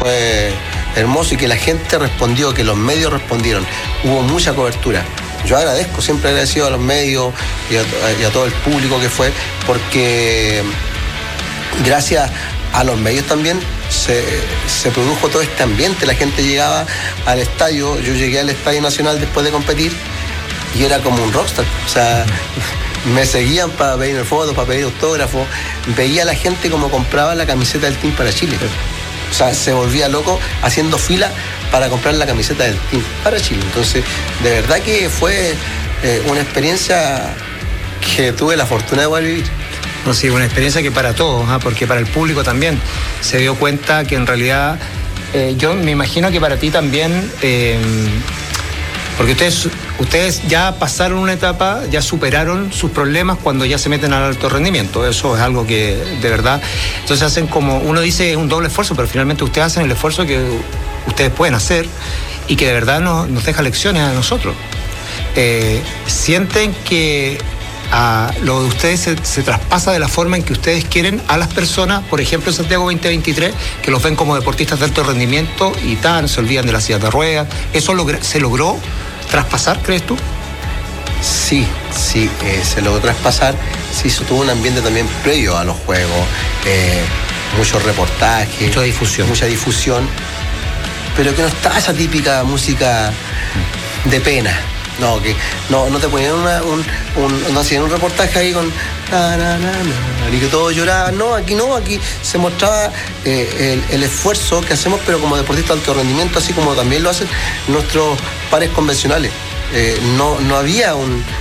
fue hermoso y que la gente respondió, que los medios respondieron. Hubo mucha cobertura. Yo agradezco, siempre agradecido a los medios y a todo el público que fue, porque gracias a los medios también se produjo todo este ambiente. La gente llegaba al estadio, yo llegué al Estadio Nacional después de competir y era como un rockstar. O sea, me seguían para pedirme fotos, para pedir autógrafos. Veía a la gente como compraba la camiseta del Team para Chile. O sea, se volvía loco haciendo fila para comprar la camiseta del Team para Chile. Entonces, de verdad que fue una experiencia que tuve la fortuna de poder vivir. No, sí, una experiencia que para todos, porque para el público también se dio cuenta que en realidad, yo me imagino que para ti también, porque ustedes ya pasaron una etapa, ya superaron sus problemas cuando ya se meten al alto rendimiento. Eso es algo que de verdad, entonces hacen como, uno dice es un doble esfuerzo, pero finalmente ustedes hacen el esfuerzo que ustedes pueden hacer y que de verdad nos deja lecciones a nosotros. Sienten que lo de ustedes se traspasa de la forma en que ustedes quieren a las personas, por ejemplo en Santiago 2023, que los ven como deportistas de alto rendimiento y se olvidan de las sillas de ruedas. ¿Eso se logró traspasar, crees tú? Sí, se logró traspasar. Sí, tuvo un ambiente también previo a los juegos, muchos reportajes, mucha difusión, pero que no estaba esa típica música de pena. No, que no te ponían no hacían un reportaje ahí con y que todos lloraban. Aquí se mostraba el esfuerzo que hacemos, pero como deportistas de alto rendimiento, así como también lo hacen nuestros pares convencionales. No había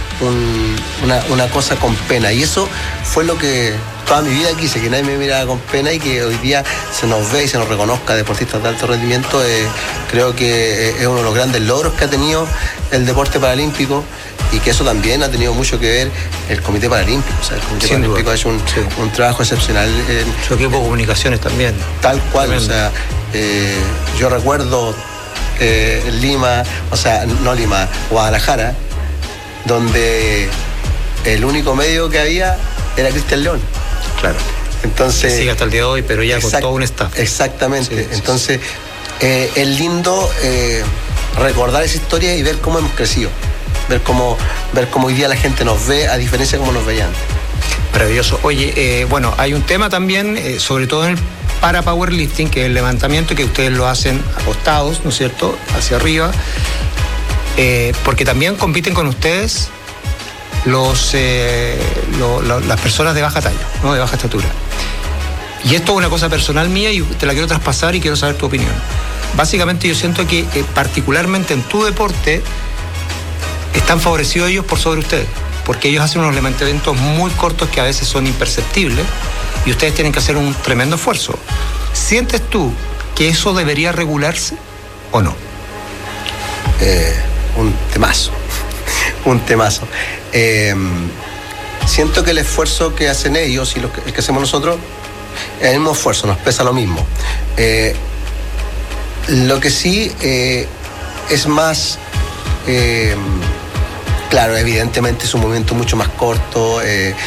una cosa con pena, y eso fue lo que toda mi vida quise, que nadie me mirara con pena, y que hoy día se nos ve y se nos reconozca deportistas de alto rendimiento. Creo que es uno de los grandes logros que ha tenido el deporte paralímpico, y que eso también ha tenido mucho que ver el Comité Paralímpico. O sea, el Comité Paralímpico ha hecho un trabajo excepcional. Su equipo de comunicaciones también. Tal cual. Tremendo. O sea, yo recuerdo Lima, o sea, no Lima, Guadalajara, donde el único medio que había era Cristian León. Claro. Entonces, sigue hasta el día de hoy, pero ya con todo un staff. Exactamente. Entonces, es lindo recordar esa historia y ver cómo hemos crecido. Ver cómo hoy día la gente nos ve, a diferencia de cómo nos veían antes. Maravilloso. Oye, bueno, hay un tema también, sobre todo en el para powerlifting, que es el levantamiento, que ustedes lo hacen acostados, ¿no es cierto?, hacia arriba, porque también compiten con ustedes las personas de baja talla, ¿no?, de baja estatura. Y esto es una cosa personal mía y te la quiero traspasar y quiero saber tu opinión. Básicamente yo siento que particularmente en tu deporte están favorecidos ellos por sobre ustedes, porque ellos hacen unos levantamientos muy cortos que a veces son imperceptibles y ustedes tienen que hacer un tremendo esfuerzo. ¿Sientes tú que eso debería regularse o no? Un temazo. Siento que el esfuerzo que hacen ellos y el que hacemos nosotros es el mismo esfuerzo, nos pesa lo mismo. Lo que sí es más, claro, evidentemente es un movimiento mucho más corto,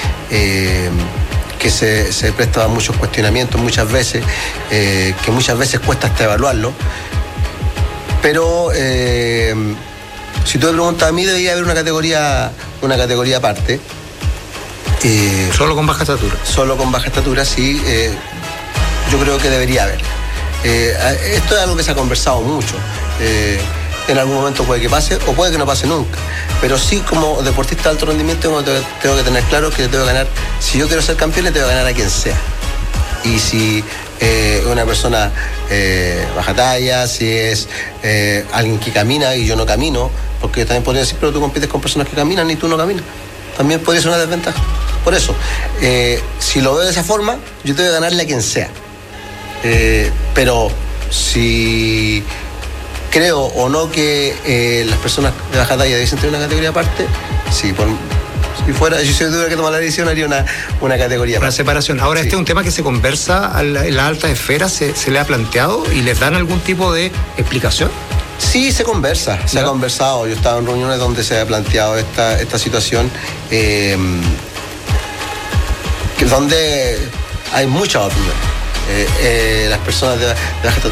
que se presta a muchos cuestionamientos muchas veces, que muchas veces cuesta hasta evaluarlo. Pero si tú me preguntas a mí, debería haber una categoría aparte. ¿Solo con baja estatura? Solo con baja estatura, sí. Yo creo que debería haber. Esto es algo que se ha conversado mucho. En algún momento puede que pase o puede que no pase nunca. Pero sí, como deportista de alto rendimiento, tengo que tener claro que le tengo que ganar. Si yo quiero ser campeón, le tengo que ganar a quien sea. Y si una persona baja talla, si es alguien que camina y yo no camino, porque también podría decir, pero tú compites con personas que caminan y tú no caminas, también podría ser una desventaja. Por eso, si lo veo de esa forma, yo tengo que ganarle a quien sea. Pero si creo o no que las personas de baja talla deben tener una categoría aparte, sí, si yo tuviera que tomar la decisión, haría una categoría. Una separación. Ahora, sí. Este es un tema que se conversa en las altas esferas, se le ha planteado y les dan algún tipo de explicación. Sí, se conversa, se ha conversado. Yo estaba en reuniones donde se ha planteado esta situación, donde hay muchas opiniones. Las personas de baja estatura